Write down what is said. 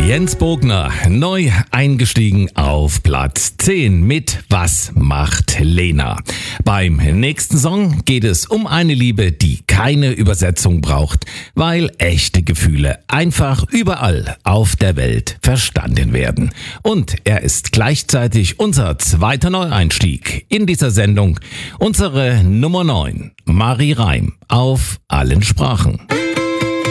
Jens Bogner, neu eingestiegen auf Platz 10 mit Was macht Lena? Beim nächsten Song geht es um eine Liebe, die keine Übersetzung braucht, weil echte Gefühle einfach überall auf der Welt verstanden werden. Und er ist gleichzeitig unser zweiter Neueinstieg in dieser Sendung. Unsere Nummer 9, Marie Reim auf allen Sprachen.